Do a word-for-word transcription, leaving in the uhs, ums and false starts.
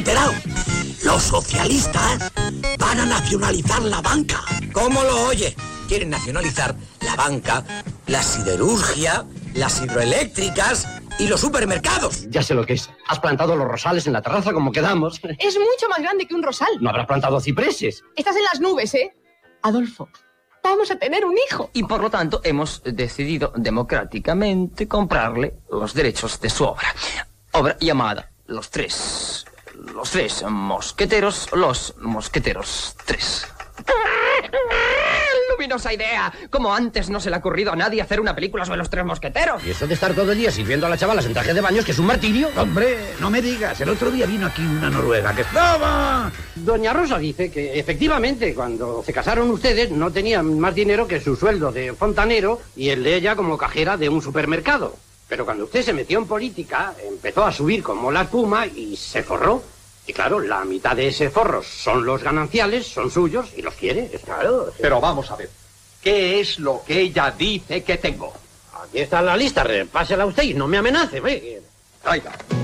enterado? Los socialistas van a nacionalizar la banca. ¿Cómo lo oye? Quieren nacionalizar la banca, la siderurgia, las hidroeléctricas y los supermercados. Ya sé lo que es. Has plantado los rosales en la terraza como quedamos. Es mucho más grande que un rosal. No habrás plantado cipreses. Estás en las nubes, ¿eh? Adolfo, vamos a tener un hijo. Y por lo tanto hemos decidido democráticamente comprarle los derechos de su obra. Obra llamada Los Tres... Los Tres Mosqueteros, Los Mosqueteros Tres. ¡Luminosa idea! Como antes no se le ha ocurrido a nadie hacer una película sobre los tres mosqueteros. Y eso de estar todo el día sirviendo a las chavalas en traje de baño, que es un martirio. Hombre, no me digas. El otro día vino aquí una noruega que estaba... Doña Rosa dice que efectivamente cuando se casaron ustedes no tenían más dinero que su sueldo de fontanero y el de ella como cajera de un supermercado. Pero cuando usted se metió en política, empezó a subir como la espuma y se forró. Y claro, la mitad de ese forro son los gananciales, son suyos y los quiere, es claro. Pero vamos a ver, ¿qué es lo que ella dice que tengo? Aquí está la lista, repásela usted y no me amenace, ve. Oiga.